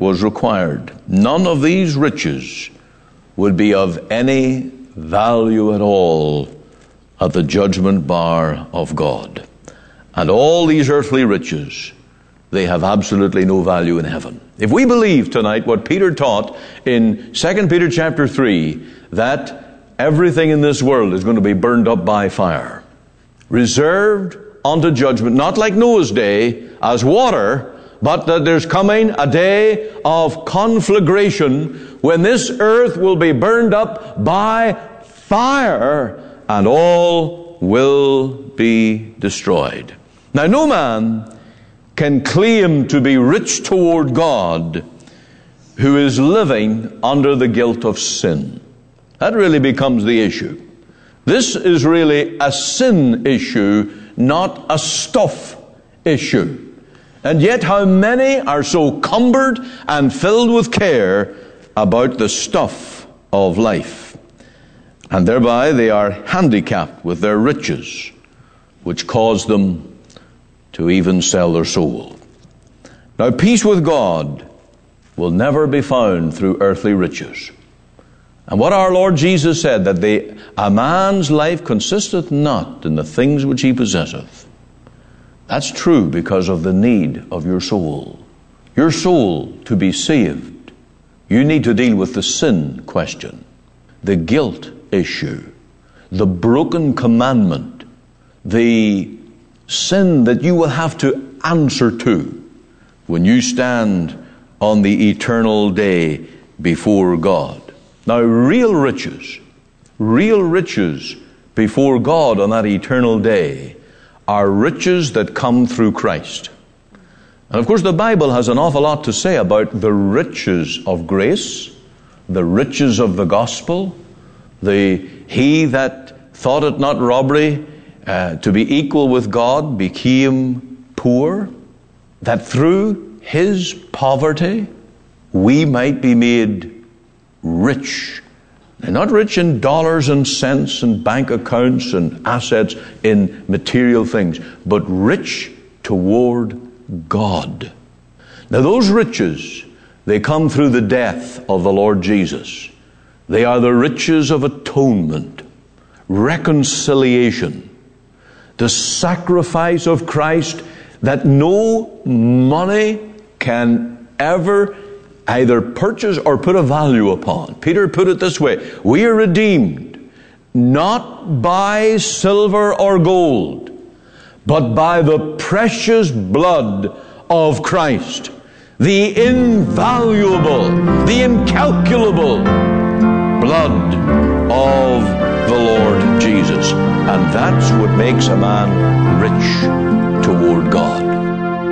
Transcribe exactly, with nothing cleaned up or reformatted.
was required, none of these riches would be of any value at all at the judgment bar of God. And all these earthly riches, they have absolutely no value in heaven. If we believe tonight what Peter taught in Second Peter chapter three, that everything in this world is going to be burned up by fire, reserved unto judgment, not like Noah's day as water, but that there's coming a day of conflagration when this earth will be burned up by fire and all will be destroyed. Now, no man can claim to be rich toward God who is living under the guilt of sin. That really becomes the issue. This is really a sin issue, not a stuff issue. And yet how many are so cumbered and filled with care about the stuff of life. And thereby they are handicapped with their riches, which cause them to even sell their soul. Now, peace with God will never be found through earthly riches. And what our Lord Jesus said, that the, a man's life consisteth not in the things which he possesseth. That's true because of the need of your soul. Your soul, to be saved, you need to deal with the sin question, the guilt issue, the broken commandment, the sin that you will have to answer to when you stand on the eternal day before God. Now, real riches, real riches before God on that eternal day are riches that come through Christ. And of course, the Bible has an awful lot to say about the riches of grace, the riches of the gospel, the he that thought it not robbery uh, to be equal with God became poor, that through his poverty we might be made rich. And not rich in dollars and cents and bank accounts and assets in material things, but rich toward God. Now those riches, they come through the death of the Lord Jesus. They are the riches of atonement, reconciliation, the sacrifice of Christ that no money can ever either purchase or put a value upon. Peter put it this way: we are redeemed not by silver or gold, but by the precious blood of Christ, the invaluable, the incalculable blood of the Lord Jesus. And that's what makes a man rich toward God.